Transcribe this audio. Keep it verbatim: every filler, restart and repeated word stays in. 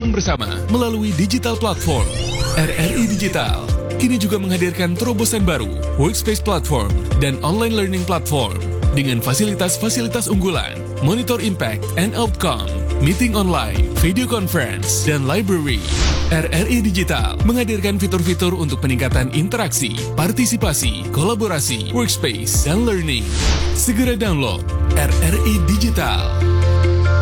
bergabung bersama melalui digital platform. R R I Digital kini juga menghadirkan terobosan baru, Workspace Platform dan Online Learning Platform dengan fasilitas-fasilitas unggulan, Monitor Impact and Outcome, Meeting Online, Video Conference, dan Library. R R I Digital menghadirkan fitur-fitur untuk peningkatan interaksi, partisipasi, kolaborasi, workspace, dan learning. Segera download R R I Digital.